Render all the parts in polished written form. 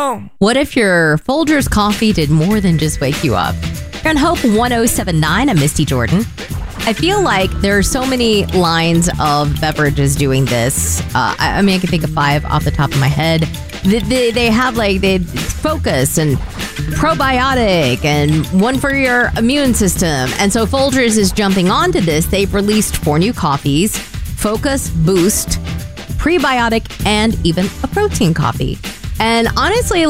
now. What if your Folgers coffee did more than just wake you up? You're on Hope 1079. I'm Misty Jordan. I feel like there are so many lines of beverages doing this. I can think of 5 off the top of my head. They have they Focus and probiotic and one for your immune system. And so Folgers is jumping onto this. They've released 4 new coffees: Focus, Boost, prebiotic, and even a protein coffee. And honestly,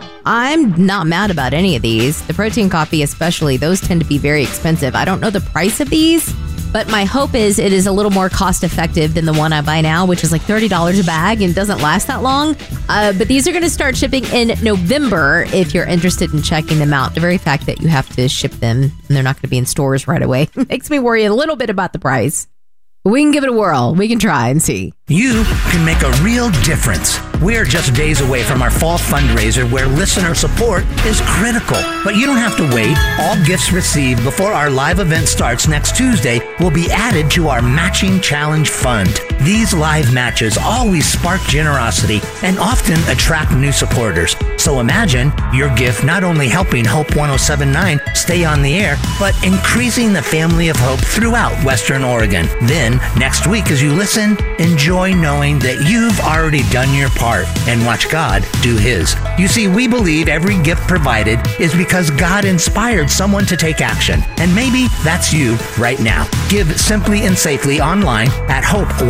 I'm not mad about any of these. The protein coffee especially, those tend to be very expensive. I don't know the price of these, but my hope is it is a little more cost effective than the one I buy now, which is $30 a bag and doesn't last that long. But these are going to start shipping in November if you're interested in checking them out. The very fact that you have to ship them and they're not going to be in stores right away makes me worry a little bit about the price. We can give it a whirl. We can try and see. You can make a real difference. We're just days away from our fall fundraiser where listener support is critical. But you don't have to wait. All gifts received before our live event starts next Tuesday will be added to our Matching Challenge Fund. These live matches always spark generosity and often attract new supporters. So imagine your gift not only helping Hope 1079 stay on the air, but increasing the family of hope throughout Western Oregon. Then, next week as you listen, enjoy knowing that you've already done your part and watch God do His. You see, we believe every gift provided is because God inspired someone to take action. And maybe that's you right now. Give simply and safely online at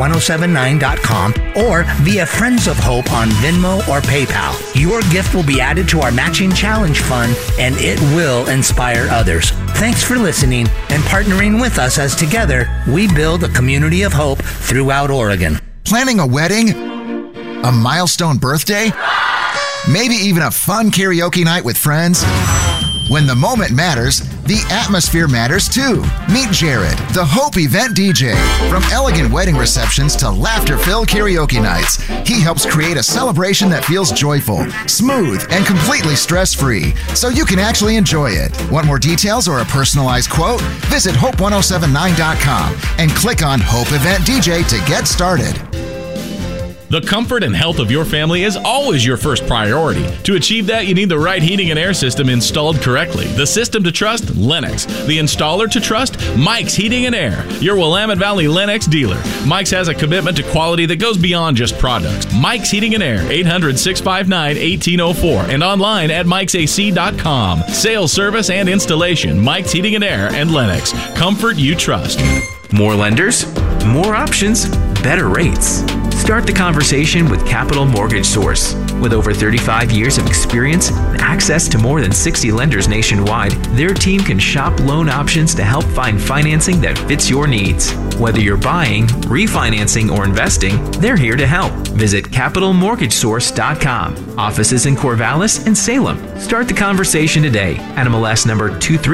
hope1079.com or via Friends of Hope on Venmo or PayPal. Your gift will be added to our Matching Challenge Fund and it will inspire others. Thanks for listening and partnering with us as together we build a community of hope throughout Oregon. Planning a wedding? A milestone birthday? Maybe even a fun karaoke night with friends? When the moment matters, the atmosphere matters too. Meet Jared, the Hope event DJ. From elegant wedding receptions to laughter-filled karaoke nights, he helps create a celebration that feels joyful, smooth, and completely stress-free, so you can actually enjoy it. Want more details or a personalized quote? Visit hope1079.com and click on Hope Event DJ to get started. The comfort and health of your family is always your first priority. To achieve that, you need the right heating and air system installed correctly. The system to trust? Lennox. The installer to trust? Mike's Heating and Air, your Willamette Valley Lennox dealer. Mike's has a commitment to quality that goes beyond just products. Mike's Heating and Air, 800-659-1804, and online at mikesac.com. Sales, service, and installation. Mike's Heating and Air and Lennox. Comfort you trust. More lenders, more options, better rates. Start the conversation with Capital Mortgage Source. With over 35 years of experience and access to more than 60 lenders nationwide, their team can shop loan options to help find financing that fits your needs. Whether you're buying, refinancing, or investing, they're here to help. Visit CapitalMortgageSource.com. Offices in Corvallis and Salem. Start the conversation today. NMLS number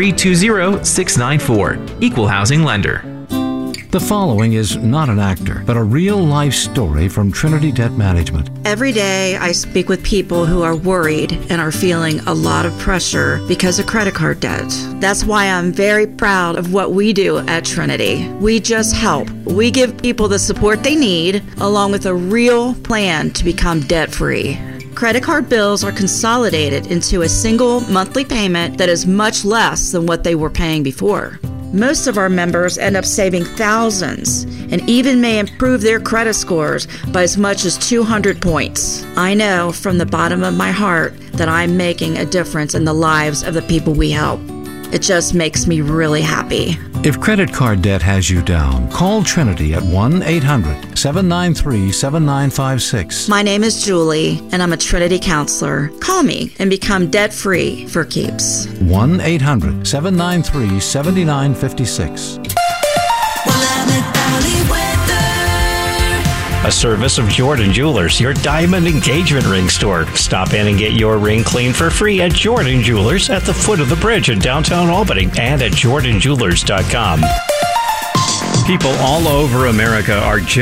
2320694. Equal Housing Lender. The following is not an actor, but a real-life story from Trinity Debt Management. Every day I speak with people who are worried and are feeling a lot of pressure because of credit card debt. That's why I'm very proud of what we do at Trinity. We just help. We give people the support they need, along with a real plan to become debt-free. Credit card bills are consolidated into a single monthly payment that is much less than what they were paying before. Most of our members end up saving thousands and even may improve their credit scores by as much as 200 points. I know from the bottom of my heart that I'm making a difference in the lives of the people we help. It just makes me really happy. If credit card debt has you down, call Trinity at 1-800-793-7956. My name is Julie, and I'm a Trinity counselor. Call me and become debt-free for keeps. 1-800-793-7956. A service of Jordan Jewelers, your diamond engagement ring store. Stop in and get your ring cleaned for free at Jordan Jewelers at the foot of the bridge in downtown Albany and at jordanjewelers.com. People all over America are